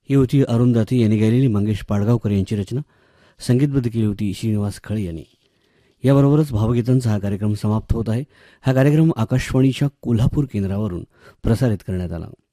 ही होती अरुंधती यांनी गायलेली मंगेश पाडगावकर यांची रचना. संगीतबद्ध केली होती श्रीनिवास खळे यांनी. याबरोबरच भावगीतांचा हा कार्यक्रम समाप्त होत आहे. हा कार्यक्रम आकाशवाणीच्या कोल्हापूर केंद्रावरून प्रसारित करण्यात आला.